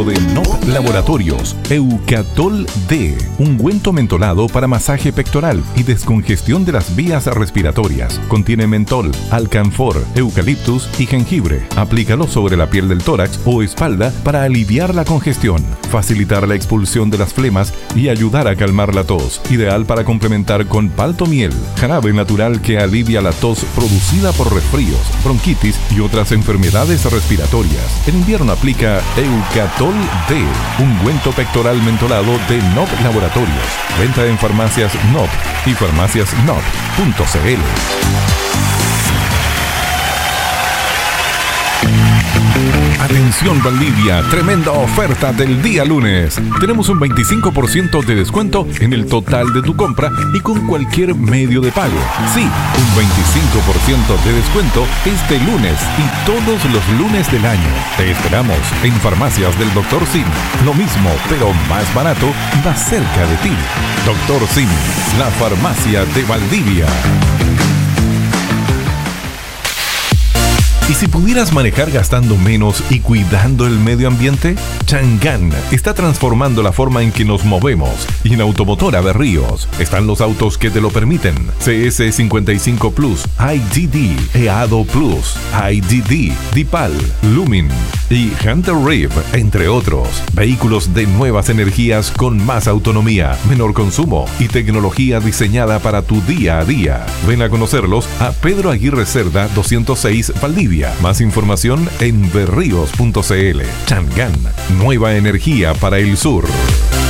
exclusivo de NOP Laboratorios, Eucatol D, ungüento mentolado para masaje pectoral y descongestión de las vías respiratorias. Contiene mentol, alcanfor, eucaliptus y jengibre. Aplícalo sobre la piel del tórax o espalda para aliviar la congestión, facilitar la expulsión de las flemas y ayudar a calmar la tos. Ideal para complementar con palto miel, jarabe natural que alivia la tos producida por resfríos, bronquitis y otras enfermedades respiratorias. En invierno aplica Eucatol D, ungüento pectoral mentolado de NOP Laboratorios. Venta en farmacias NOP y farmaciasNOP.cl. Atención Valdivia, tremenda oferta del día lunes. Tenemos un 25% de descuento en el total de tu compra y con cualquier medio de pago. Sí, un 25% de descuento este lunes y todos los lunes del año. Te esperamos en Farmacias del Dr. Sim. Lo mismo, pero más barato y más cerca de ti. Dr. Sim, la farmacia de Valdivia. ¿Y si pudieras manejar gastando menos y cuidando el medio ambiente? Chang'an está transformando la forma en que nos movemos y en Automotora Berríos están los autos que te lo permiten. CS55 Plus, IDD, EADO Plus, IDD, Dipal, Lumin y Hunter Reef, entre otros. Vehículos de nuevas energías con más autonomía, menor consumo y tecnología diseñada para tu día a día. Ven a conocerlos a Pedro Aguirre Cerda 206 Valdivia. Más información en berríos.cl. Chang'an, nueva energía para el sur.